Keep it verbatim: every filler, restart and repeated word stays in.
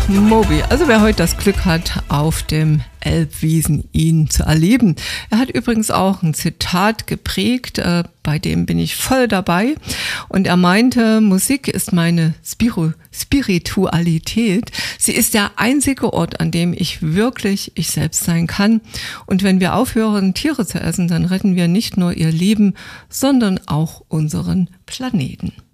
Moby. Also wer heute das Glück hat, auf dem Elbwiesen ihn zu erleben. Er hat übrigens auch ein Zitat geprägt, äh, bei dem bin ich voll dabei. Und er meinte, Musik ist meine Spiru- Spiritualität. Sie ist der einzige Ort, an dem ich wirklich ich selbst sein kann. Und wenn wir aufhören, Tiere zu essen, dann retten wir nicht nur ihr Leben, sondern auch unseren Planeten.